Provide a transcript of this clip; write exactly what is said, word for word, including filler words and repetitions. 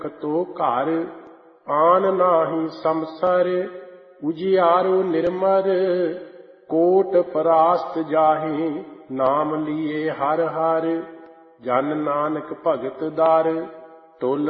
ਤੋ ਘਰ ਆਨ ਨਾਹੀ ਸੰਸਰ, ਉਜਿਆਰੋ ਨਿਰਮਰ ਕੋਟ ਪਰਾਸਤ ਜਾਹੇ, ਨਾਮ ਲੀਏ ਹਰ ਹਰ। ਜਨ ਨਾਨਕ ਭਗਤ ਦਰ ਤੁਲ